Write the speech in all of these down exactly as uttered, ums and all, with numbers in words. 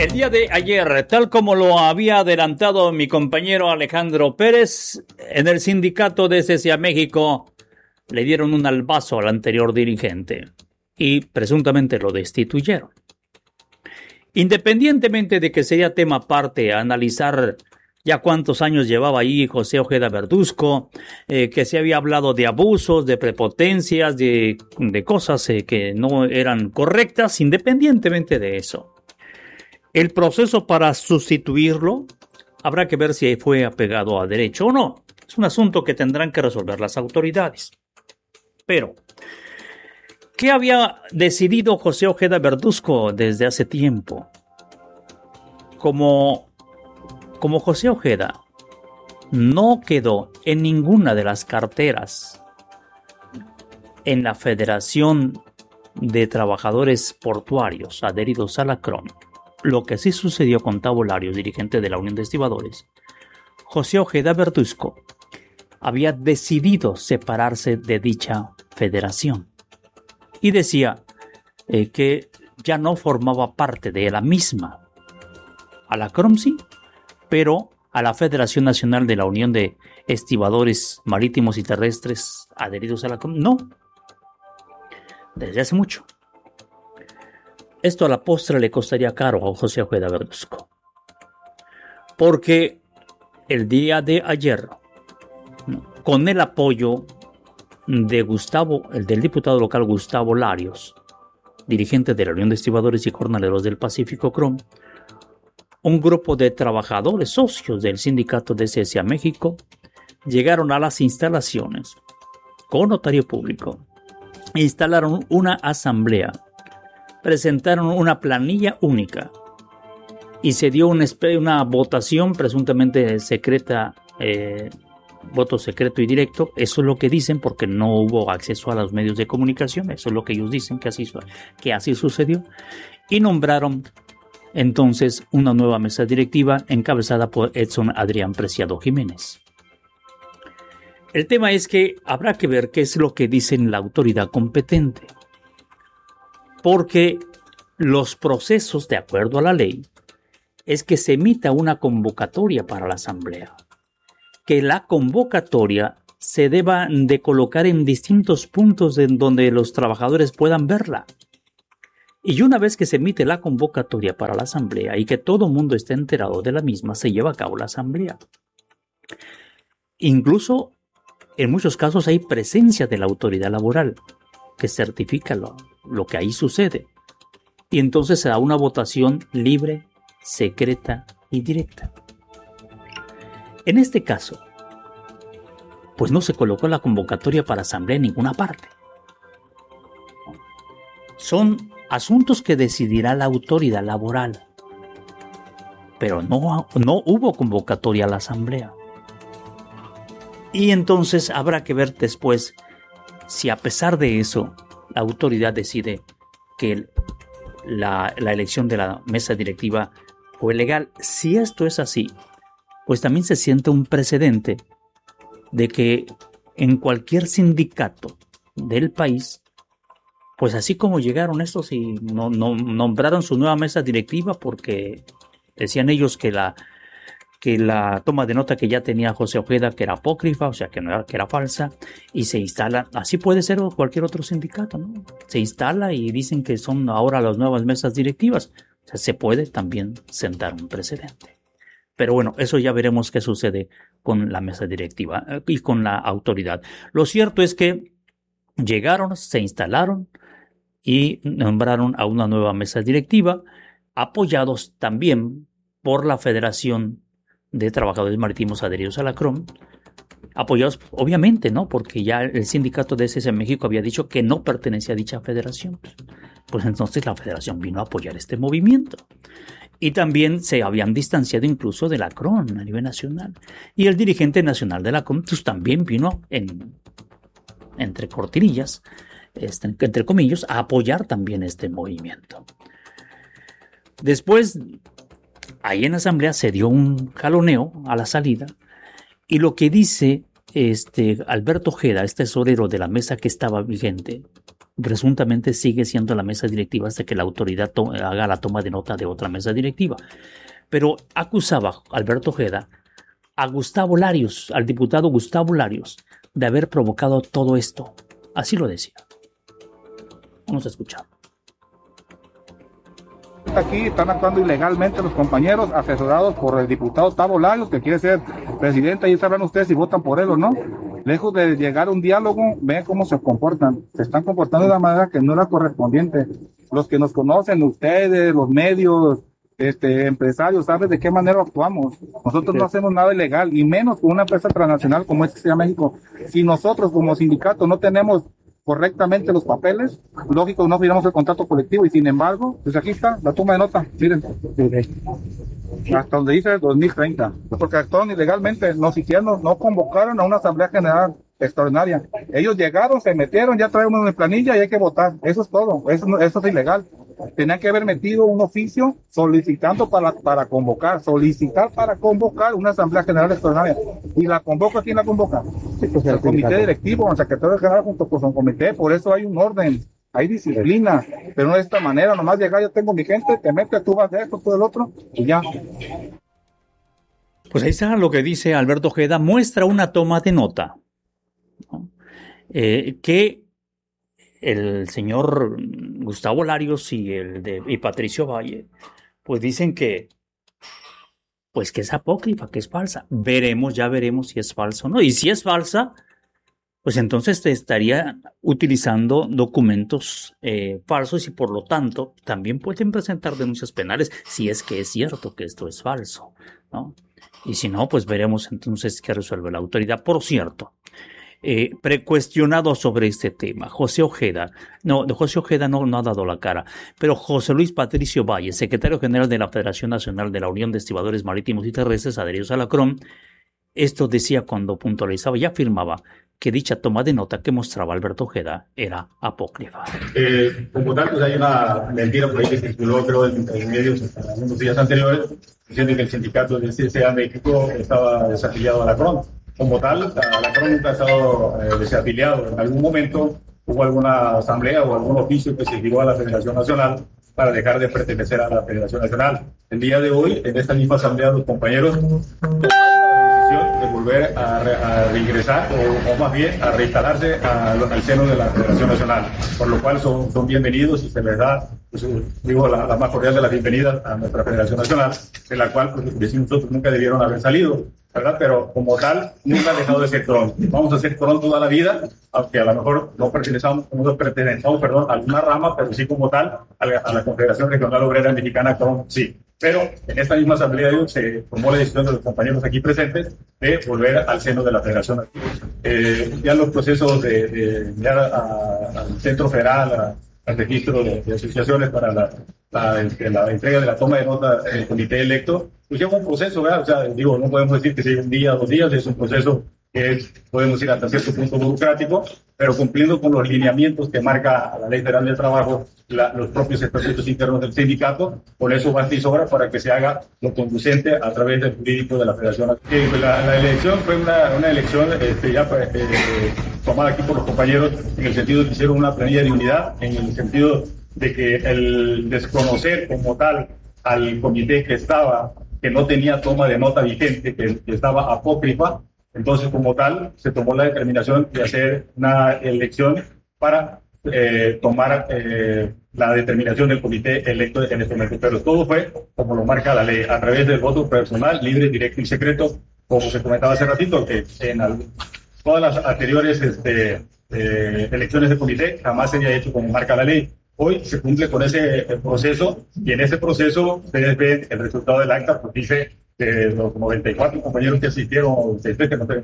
El día de ayer, tal como lo había adelantado mi compañero Alejandro Pérez, en el sindicato de C C A México le dieron un albazo al anterior dirigente y presuntamente lo destituyeron. Independientemente de que sería tema aparte a analizar ya cuántos años llevaba ahí José Ojeda Verduzco, eh, que se había hablado de abusos, de prepotencias, de, de cosas eh, que no eran correctas, independientemente de eso. El proceso para sustituirlo habrá que ver si fue apegado a derecho o no. Es un asunto que tendrán que resolver las autoridades. Pero, ¿qué había decidido José Ojeda Verduzco desde hace tiempo? Como, como José Ojeda no quedó en ninguna de las carteras en la Federación de Trabajadores Portuarios adheridos a la C R O M, lo que sí sucedió con Tavo Larios, dirigente de la Unión de Estibadores, José Ojeda Verduzco había decidido separarse de dicha federación y decía eh, que ya no formaba parte de la misma. A la C R O M sí, pero a la Federación Nacional de la Unión de Estibadores Marítimos y Terrestres adheridos a la C R O M, no. Desde hace mucho. Esto a la postre le costaría caro a José Ojeda Verduzco. Porque el día de ayer, con el apoyo de Gustavo, el del diputado local Gustavo Larios, dirigente de la Unión de Estibadores y Jornaleros del Pacífico C R O M, un grupo de trabajadores socios del sindicato de C S A México llegaron a las instalaciones con notario público, instalaron una asamblea, presentaron una planilla única y se dio una, una votación presuntamente secreta, eh, voto secreto y directo. Eso es lo que dicen porque no hubo acceso a los medios de comunicación. Eso es lo que ellos dicen que así, que así sucedió. Y nombraron entonces una nueva mesa directiva encabezada por Edson Adrián Preciado Jiménez. El tema es que habrá que ver qué es lo que dice la autoridad competente. Porque los procesos, de acuerdo a la ley, es que se emita una convocatoria para la asamblea. Que la convocatoria se deba de colocar en distintos puntos en donde los trabajadores puedan verla. Y una vez que se emite la convocatoria para la asamblea y que todo el mundo esté enterado de la misma, se lleva a cabo la asamblea. Incluso, en muchos casos hay presencia de la autoridad laboral que certifica lo, lo que ahí sucede. Y entonces se da una votación libre, secreta y directa. En este caso, pues no se colocó la convocatoria para asamblea en ninguna parte. Son asuntos que decidirá la autoridad laboral. Pero no, no hubo convocatoria a la asamblea. Y entonces habrá que ver después si a pesar de eso la autoridad decide que la, la elección de la mesa directiva fue legal. Si esto es así, pues también se siente un precedente de que en cualquier sindicato del país, pues así como llegaron estos y no, no, nombraron su nueva mesa directiva porque decían ellos que la, que la toma de nota que ya tenía José Ojeda que era apócrifa, o sea que, no era, que era falsa, y se instala, así puede ser cualquier otro sindicato, ¿no? Se instala y dicen que son ahora las nuevas mesas directivas. O sea, se puede también sentar un precedente. Pero bueno, eso ya veremos qué sucede con la mesa directiva y con la autoridad. Lo cierto es que llegaron, se instalaron y nombraron a una nueva mesa directiva, apoyados también por la Federación de Trabajadores Marítimos adheridos a la C R O M, apoyados obviamente, ¿no? Porque ya el sindicato de C S A México había dicho que no pertenecía a dicha federación. Pues entonces la federación vino a apoyar este movimiento. Y también se habían distanciado incluso de la C R O M a nivel nacional. Y el dirigente nacional de la C R O M pues, también vino, en, entre cortinillas, este, entre comillas, a apoyar también este movimiento. Después, ahí en la asamblea se dio un jaloneo a la salida y lo que dice este, Alberto Ojeda, este tesorero de la mesa que estaba vigente, presuntamente sigue siendo la mesa directiva hasta que la autoridad to- haga la toma de nota de otra mesa directiva. Pero acusaba Alberto Ojeda a Gustavo Larios, al diputado Gustavo Larios, de haber provocado todo esto. Así lo decía. Vamos a escuchar. Aquí están actuando ilegalmente los compañeros, asesorados por el diputado Tavo Larios, que quiere ser presidente, y sabrán ustedes si votan por él o no. Lejos de llegar a un diálogo, ven cómo se comportan. Se están comportando de una manera que no era correspondiente. Los que nos conocen, ustedes, los medios, este, empresarios, saben de qué manera actuamos. Nosotros no hacemos nada ilegal, y menos con una empresa transnacional como esta que se llama México. Si nosotros como sindicato no tenemos correctamente los papeles, lógico, no firmamos el contrato colectivo, y sin embargo, pues aquí está la toma de nota, miren, hasta donde dice dos mil treinta, porque actuaron ilegalmente, no siquiera no, no convocaron a una asamblea general extraordinaria. Ellos llegaron, se metieron, ya traemos una planilla y hay que votar, eso es todo, eso, eso es ilegal. Tenían que haber metido un oficio solicitando para, para convocar, solicitar para convocar una asamblea general extraordinaria. ¿Y la convoca? ¿Quién la convoca? Sí, pues el, el comité directivo, el secretario general junto con su comité. Por eso hay un orden, hay disciplina, pero no de esta manera, nomás llegar, yo tengo mi gente, te metes, tú vas de esto, tú del otro, y ya. Pues ahí está lo que dice Alberto Ojeda, muestra una toma de nota, ¿no? eh, que el señor Gustavo Larios y, el de, y Patricio Valle, pues dicen que, pues que es apócrifa, que es falsa. Veremos, ya veremos si es falso o no. Y si es falsa, pues entonces te estaría utilizando documentos eh, falsos y por lo tanto también pueden presentar denuncias penales si es que es cierto que esto es falso, ¿no? Y si no, pues veremos entonces qué resuelve la autoridad. Por cierto, Eh, precuestionado sobre este tema, José Ojeda, no, José Ojeda no, no ha dado la cara, pero José Luis Patricio Valle, secretario general de la Federación Nacional de la Unión de Estibadores Marítimos y Terrestres, adheridos a la C R O M, esto decía cuando puntualizaba y afirmaba que dicha toma de nota que mostraba Alberto Ojeda era apócrifa. Eh, como tal, pues hay una mentira por ahí que circuló, creo, en, en medios en unos días anteriores, diciendo que el sindicato de C S A México estaba desafiliado a la C R O M. Como tal, la, la C R O M nunca ha estado eh, desafiliado. En algún momento hubo alguna asamblea o algún oficio que se giró a la Federación Nacional para dejar de pertenecer a la Federación Nacional. El día de hoy, en esta misma asamblea, los compañeros tomaron la decisión de volver a, re, a reingresar o, o más bien a reinstalarse a, al seno de la Federación Nacional, por lo cual son, son bienvenidos y se les da, pues, digo, la, la más cordial de las bienvenidas a nuestra Federación Nacional, de la cual pues, decimos nosotros nunca debieron haber salido, ¿verdad? Pero como tal, nunca ha dejado de ser C R O M. Vamos a ser C R O M toda la vida, aunque a lo mejor no pertenecemos, no pertenecemos perdón, a alguna rama, pero sí como tal, a la, a la Confederación Regional Obrera Mexicana, C R O M, sí. Pero en esta misma asamblea de hoy se tomó la decisión de los compañeros aquí presentes de volver al seno de la Federación. Eh, ya los procesos de, de enviar al Centro Federal, a, al registro de, de asociaciones para la, la, la entrega de la toma de nota del comité electo, pues lleva un proceso, ¿verdad? O sea, digo, no podemos decir que sea un día, dos días, es un proceso que es, podemos ir hasta cierto punto burocrático, pero cumpliendo con los lineamientos que marca la Ley Federal del Trabajo, la, los propios estatutos internos del sindicato, por eso basta y sobra para que se haga lo conducente a través del jurídico de la Federación. Eh, la, la elección fue una, una elección este, ya eh, tomada aquí por los compañeros en el sentido de que hicieron una planilla de unidad, en el sentido de que el desconocer como tal al comité que estaba, que no tenía toma de nota vigente, que, que estaba apócrifa, entonces como tal se tomó la determinación de hacer una elección para eh, tomar eh, la determinación del comité electo en este momento. Pero todo fue como lo marca la ley, a través del voto personal, libre, directo y secreto, como se comentaba hace ratito, que en al, todas las anteriores este, eh, elecciones de comité jamás se había hecho como marca la ley. Hoy se cumple con ese proceso y en ese proceso ustedes ven el resultado del acta, pues dice que los noventa y cuatro compañeros que asistieron que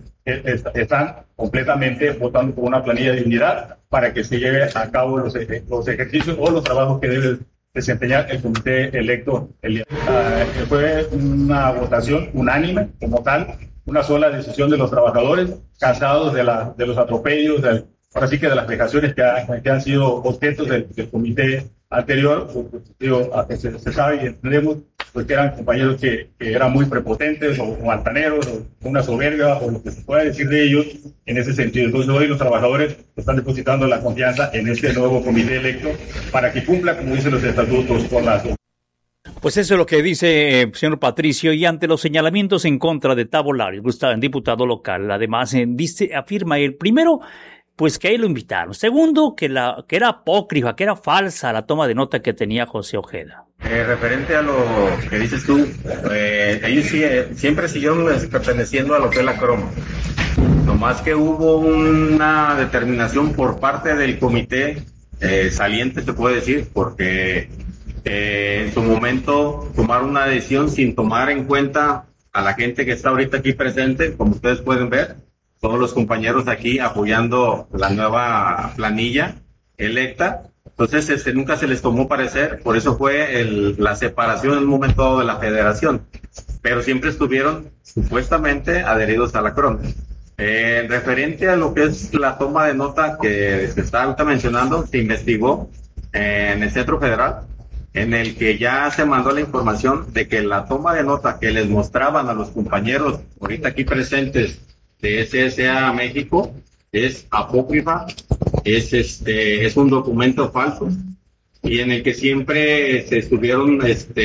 están completamente votando por una planilla de unidad para que se lleve a cabo los, los ejercicios o los trabajos que debe desempeñar el comité electo el día. Uh, fue una votación unánime como tal, una sola decisión de los trabajadores cansados de, la, de los atropellos, del ahora sí que de las vejaciones que, ha, que han sido objetos del, del comité anterior, digo, se, se sabe y entendemos pues que eran compañeros que, que eran muy prepotentes o, o altaneros o una soberbia o lo que se pueda decir de ellos en ese sentido. Entonces hoy los trabajadores están depositando la confianza en este nuevo comité electo para que cumpla, como dicen los estatutos, con la... Pues eso es lo que dice el señor Patricio, y ante los señalamientos en contra de Tavo Larios, diputado local, además eh, dice, afirma el primero, pues que ahí lo invitaron. Segundo, que la que era apócrifa, que era falsa la toma de nota que tenía José Ojeda. Eh, referente a lo que dices tú, eh, ellos sí, eh, siempre siguieron perteneciendo a lo que es la Croma. Nomás que hubo una determinación por parte del comité eh, saliente, se puede decir, porque eh, en su momento tomaron una decisión sin tomar en cuenta a la gente que está ahorita aquí presente, como ustedes pueden ver. Todos los compañeros aquí apoyando la nueva planilla electa. Entonces, este, nunca se les tomó parecer, por eso fue el, la separación en un momento dado de la federación. Pero siempre estuvieron supuestamente adheridos a la C R O M. Eh, referente a lo que es la toma de nota que se está ahorita mencionando, se investigó eh, en el Centro Federal, en el que ya se mandó la información de que la toma de nota que les mostraban a los compañeros ahorita aquí presentes de S S A México es apócrifa, es este es un documento falso y en el que siempre se estuvieron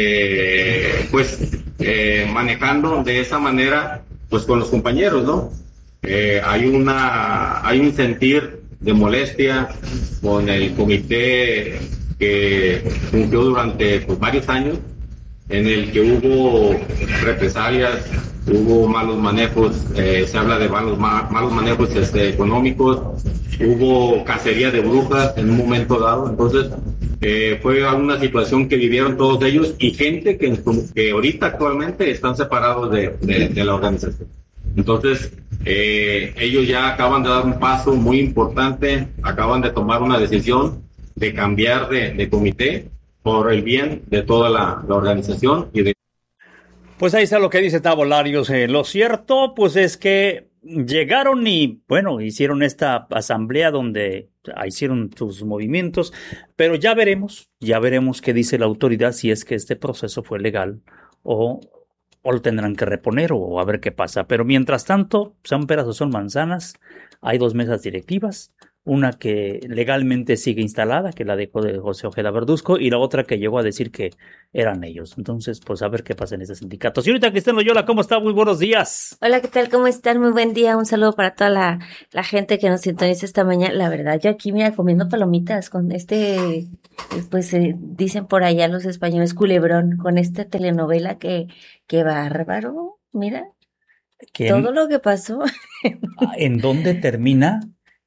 este pues eh, manejando de esa manera pues con los compañeros, ¿no? Eh, hay una hay un sentir de molestia con el comité que fungió durante pues, varios años, en el que hubo represalias, hubo malos manejos, eh, se habla de malos, ma, malos manejos este, económicos, hubo cacería de brujas en un momento dado. Entonces eh, fue una situación que vivieron todos ellos y gente que, que ahorita actualmente están separados de, de, de la organización. Entonces eh, ellos ya acaban de dar un paso muy importante, acaban de tomar una decisión de cambiar de, de comité por el bien de toda la, la organización y de... Pues ahí está lo que dice Tavo Larios. Eh, lo cierto, pues es que llegaron y, bueno, hicieron esta asamblea donde hicieron sus movimientos, pero ya veremos, ya veremos qué dice la autoridad, si es que este proceso fue legal o, o lo tendrán que reponer o a ver qué pasa. Pero mientras tanto, son peras o son manzanas, hay dos mesas directivas. Una que legalmente sigue instalada, que la dejó de José Ojeda Verduzco, y la otra que llegó a decir que eran ellos. Entonces, pues a ver qué pasa en ese sindicato. Señorita Cristina Loyola, ¿cómo está? Muy buenos días. Hola, ¿qué tal? ¿Cómo están? Muy buen día. Un saludo para toda la, la gente que nos sintoniza esta mañana. La verdad, yo aquí, mira, comiendo palomitas con este, pues eh, dicen por allá los españoles, culebrón, con esta telenovela que, que bárbaro. Mira, todo lo que pasó. ¿En dónde termina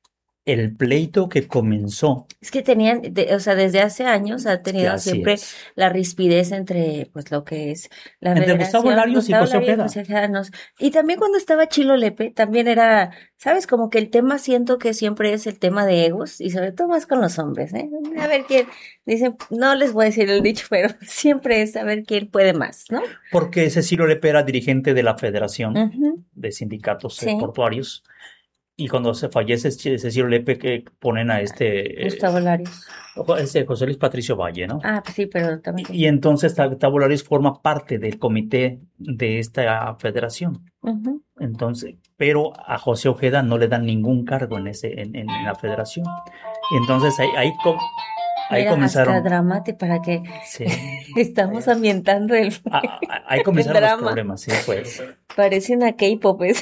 el pleito que comenzó? Es que tenían, de, o sea, desde hace años ha tenido Así siempre es. la rispidez entre, pues, lo que es la Entre Gustavo Larios y José Ojeda. Y también cuando estaba Chilo Lepe, también era, ¿sabes? Como que el tema siento que siempre es el tema de egos, y sobre todo más con los hombres, ¿eh? A ver quién, dicen, no les voy a decir el dicho, pero siempre es a ver quién puede más, ¿no? Porque Cecilio Lepe era dirigente de la Federación uh-huh. de Sindicatos Sí. Portuarios. Y cuando se fallece Cecilio Lepe, que ponen a este... Gustavo Larios. Eh, este José Luis Patricio Valle, ¿no? Ah, pues sí, pero también... Y, y entonces Gustavo Larios forma parte del comité de esta federación. Uh-huh. Entonces, pero a José Ojeda no le dan ningún cargo en, ese, en, en, en la federación. Y entonces ahí, ahí, com, ahí Mira, comenzaron... hasta dramático para que Sí. estamos ambientando el... Ah, ahí comenzaron el los problemas, sí, pues. Parece una K-pop eso.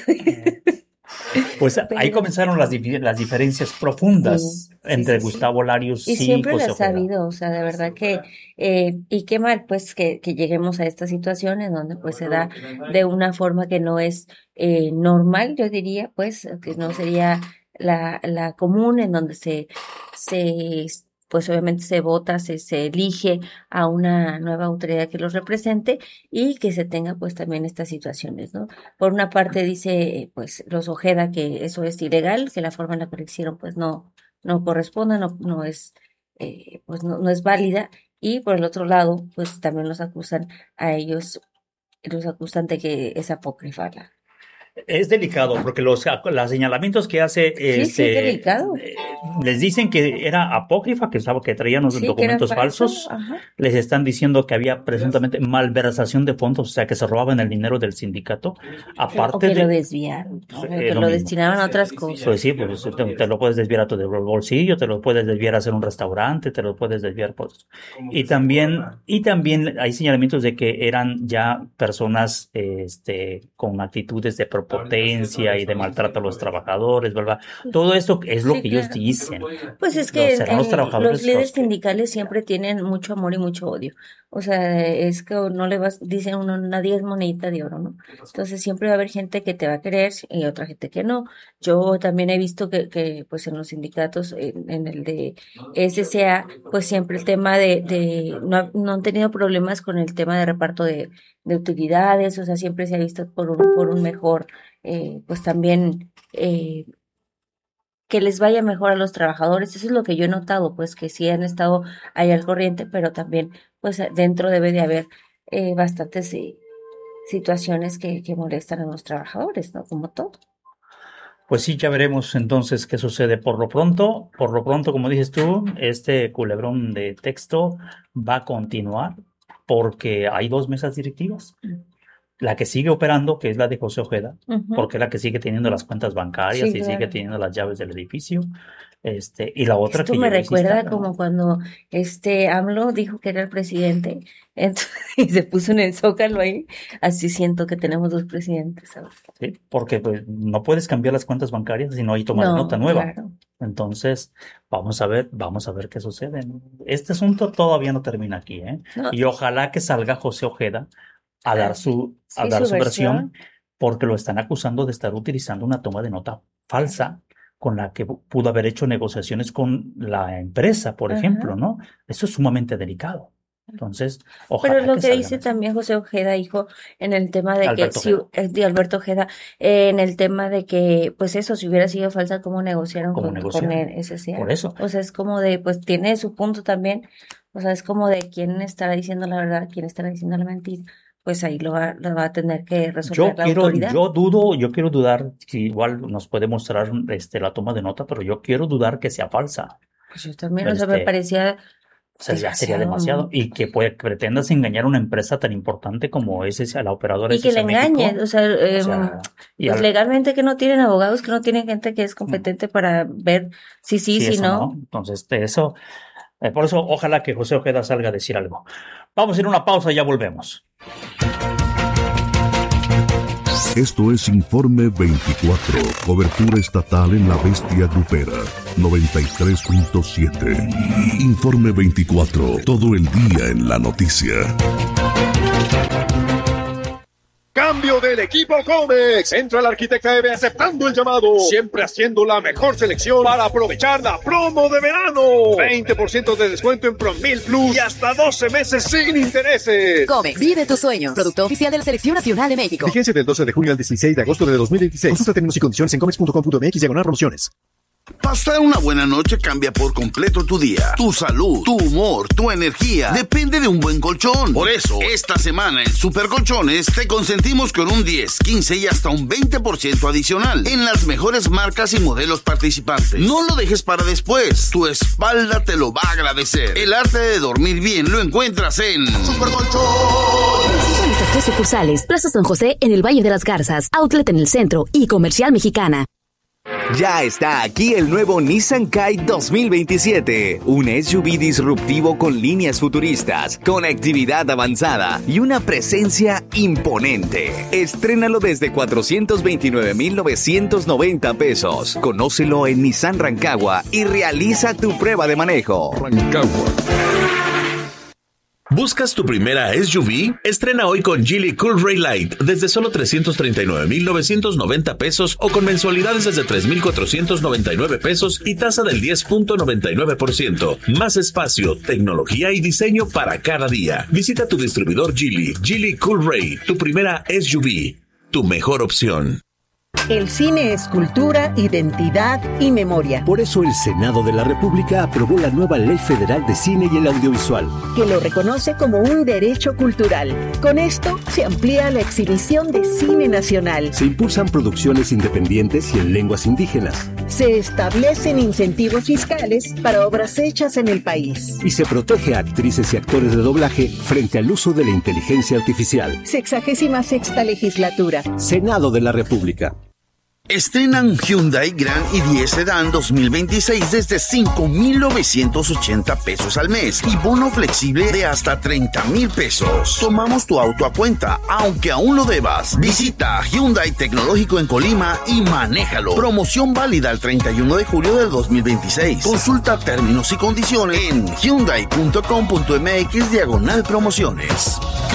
Pues Pero, ahí comenzaron las, las diferencias profundas sí, entre sí, sí, Gustavo Larios y, y siempre José las ha Ojeda. habido, o sea, de verdad que, eh, y qué mal, pues, que, que lleguemos a esta situación en donde, pues, se da de una forma que no es eh, normal, yo diría, pues, que no sería la, la común, en donde se, se, pues, obviamente se vota, se, se elige a una nueva autoridad que los represente y que se tenga, pues, también estas situaciones, ¿no? Por una parte dice, pues, los Ojeda que eso es ilegal, que la forma en la que lo hicieron, pues, no, no corresponde, no, no es, eh, pues, no, no es válida. Y por el otro lado, pues, también los acusan a ellos, los acusan de que es apócrifa la, Es delicado porque los, los señalamientos que hace Sí, sí, este, es delicado. eh, les dicen que era apócrifa, que estaba que traían los Sí, que era documentos falso, falsos. ajá. Les están diciendo que había presuntamente malversación de fondos, o sea, que se robaban el dinero del sindicato. O Aparte que lo de, desviaron, ¿no? es Que lo lo mismo. destinaban a otras cosas. Pues sí, pues te, te lo puedes desviar a tu bolsillo, te lo puedes desviar a hacer un restaurante, te lo puedes desviar por eso. Y también, y también hay señalamientos de que eran ya personas este, con actitudes de prepotencia y de maltrato a los trabajadores, ¿verdad? Todo esto es lo Sí, que ellos claro. dicen. Pues es Los, que en- serán los en- trabajadores los líderes los que- sindicales siempre tienen mucho amor y mucho odio. O sea, es que no le vas, dice uno, nadie es monedita de oro, ¿no? Entonces siempre va a haber gente que te va a querer y otra gente que no. Yo también he visto que, que pues en los sindicatos, en, en el de S C A, pues siempre el tema de, de no, ha- no han tenido problemas con el tema de reparto de, de utilidades, o sea, siempre se ha visto por un, por un mejor, eh, pues también eh, que les vaya mejor a los trabajadores. Eso es lo que yo he notado, pues que sí han estado ahí al corriente, pero también pues dentro debe de haber eh, bastantes eh, situaciones que, que molestan a los trabajadores, ¿no? Como todo. Pues sí, ya veremos entonces qué sucede. Por lo pronto, por lo pronto, como dices tú, este culebrón de texto va a continuar porque hay dos mesas directivas. La que sigue operando, que es la de José Ojeda, Ujú. porque es la que sigue teniendo las cuentas bancarias Sí, y sigue claro. teniendo las llaves del edificio. Este, y la otra Esto que me llegó y se recuerda instala, ¿no? como cuando este AMLO dijo que era el presidente entonces, y se puso en el Zócalo ahí. Así siento que tenemos dos presidentes ahora. Sí, porque pues, no puedes cambiar las cuentas bancarias si no hay toma de No, nota nueva. claro. Entonces, vamos a ver, vamos a ver qué sucede. Este asunto todavía no termina aquí, ¿eh? No. Y ojalá que salga José Ojeda a dar su, a Sí, dar su su versión, versión. porque lo están acusando de estar utilizando una toma de nota falsa con la que pudo haber hecho negociaciones con la empresa, por Ajá. ejemplo, ¿no? Eso es sumamente delicado. Entonces, ojalá Pero lo que que salgan dice así. también José Ojeda, hijo, en el tema de que, Alberto si, Ojeda. eh, de Alberto Ojeda, eh, en el tema de que, pues eso, si hubiera sido falsa, ¿cómo negociaron ¿Cómo con, negociaron? con el S S A? Por eso. O sea, es como de, pues tiene su punto también, o sea, es como de quién estará diciendo la verdad, quién estará diciendo la mentira, pues ahí lo va, lo va a tener que resolver Yo la quiero, autoridad. yo dudo, yo quiero dudar, si igual nos puede mostrar este, la toma de nota, pero yo quiero dudar que sea falsa. Pues yo también, o sea, me Este, parecía O sea, ya sería demasiado. demasiado. Y que pues, pretendas engañar a una empresa tan importante como es esa, la operadora Y que le S S A México. engañen, o sea, eh, O sea, y pues al- legalmente que no tienen abogados, que no tienen gente que es competente para ver si sí, si si eso no. no. Entonces, de eso, eh, por eso, ojalá que José Ojeda salga a decir algo. Vamos a ir a una pausa y ya volvemos. Esto es Informe veinticuatro, cobertura estatal en la bestia grupera, noventa y tres punto siete. Informe veinticuatro, todo el día en la noticia. Cambio del equipo Comex. Entra el Arquitecta E B aceptando el llamado. Siempre haciendo la mejor selección para aprovechar la promo de verano. veinte por ciento de descuento en Promil Plus y hasta doce meses sin intereses. Comex, vive tus sueños. Producto oficial de la Selección Nacional de México. Vigencia del doce de junio al dieciséis de agosto de dos mil veintiséis. Consulta términos y condiciones en comex punto com punto mx diagonal promociones. Pasar una buena noche cambia por completo tu día, tu salud, tu humor, tu energía. Depende de un buen colchón. Por eso, esta semana en Super Colchones te consentimos con un diez, quince y hasta un veinte por ciento adicional en las mejores marcas y modelos participantes. No lo dejes para después. Tu espalda te lo va a agradecer. El arte de dormir bien lo encuentras en Super Colchones. Visita nuestras tres sucursales: Plaza San José en el Valle de las Garzas, Outlet en el centro y Comercial Mexicana. Ya está aquí el nuevo Nissan Kite dos mil veintisiete, un S U V disruptivo con líneas futuristas, conectividad avanzada y una presencia imponente. Estrénalo desde cuatrocientos veintinueve mil novecientos noventa pesos. Conócelo en Nissan Rancagua y realiza tu prueba de manejo. Rancagua. ¿Buscas tu primera S U V? Estrena hoy con Geely Cool Ray Light desde solo trescientos treinta y nueve mil novecientos noventa pesos o con mensualidades desde tres mil cuatrocientos noventa y nueve pesos y tasa del diez punto noventa y nueve por ciento. Más espacio, tecnología y diseño para cada día. Visita tu distribuidor Geely. Geely Cool Ray, tu primera S U V, tu mejor opción. El cine es cultura, identidad y memoria. Por eso el Senado de la República aprobó la nueva Ley Federal de Cine y el Audiovisual, que lo reconoce como un derecho cultural. Con esto se amplía la exhibición de cine nacional. Se impulsan producciones independientes y en lenguas indígenas. Se establecen incentivos fiscales para obras hechas en el país. Y se protege a actrices y actores de doblaje frente al uso de la inteligencia artificial. Sexagésima sexta legislatura. Senado de la República. Estrenan Hyundai Grand i diez Sedan dos mil veintiséis desde cinco mil novecientos ochenta pesos al mes y bono flexible de hasta treinta mil pesos. Tomamos tu auto a cuenta, aunque aún lo debas. Visita Hyundai Tecnológico en Colima y manéjalo. Promoción válida el treinta y uno de julio del dos mil veintiséis. Consulta términos y condiciones en hyundai punto com punto m x diagonal promociones.